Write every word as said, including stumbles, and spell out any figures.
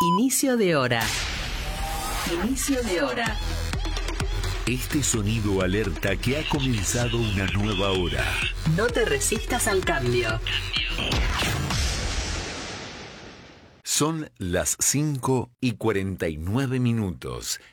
Inicio de hora. Inicio de hora. Este sonido alerta que ha comenzado una nueva hora. No te resistas al cambio. Son las cinco y cuarenta y nueve minutos.